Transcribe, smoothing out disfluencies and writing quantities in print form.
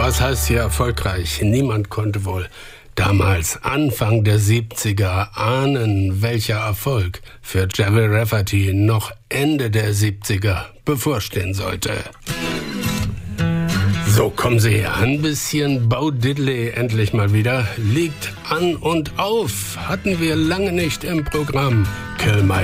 Was heißt hier erfolgreich? Niemand konnte wohl damals, Anfang der 70er, ahnen, welcher Erfolg für Gerry Rafferty noch Ende der 70er bevorstehen sollte. So, kommen Sie her. Ein bisschen Bo Diddley endlich mal wieder. Liegt an und auf. Hatten wir lange nicht im Programm. Kill My